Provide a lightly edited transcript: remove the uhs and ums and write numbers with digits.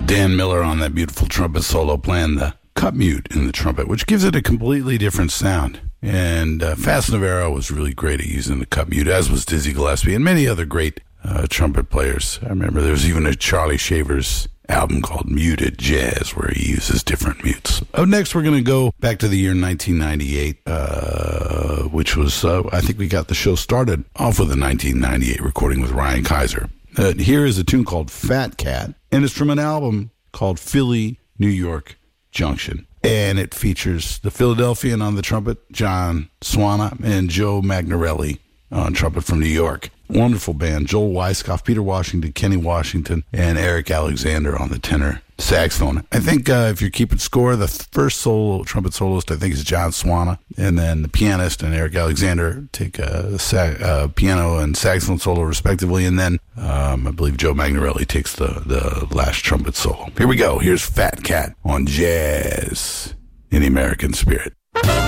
Dan Miller on that beautiful trumpet solo playing the cut mute in the trumpet, which gives it a completely different sound. And Fats Navarro was really great at using the cut mute, as was Dizzy Gillespie and many other great trumpet players. I remember there was even a Charlie Shavers album called Muted Jazz where he uses different mutes. Up next, we're going to go back to the year 1998, which was, I think we got the show started off with a 1998 recording with Ryan Kaiser. Here is a tune called Fat Cat, and it's from an album called Philly, New York Junction. And it features the Philadelphian on the trumpet, John Swana, and Joe Magnarelli on trumpet from New York. Wonderful band. Joel Weiskopf, Peter Washington, Kenny Washington, and Eric Alexander on the tenor saxophone. I think if you're keeping score, the first trumpet soloist, I think, is John Swana. And then the pianist and Eric Alexander take a piano and saxophone solo, respectively. And then I believe Joe Magnarelli takes the last trumpet solo. Here we go. Here's Fat Cat on Jazz in the American Spirit.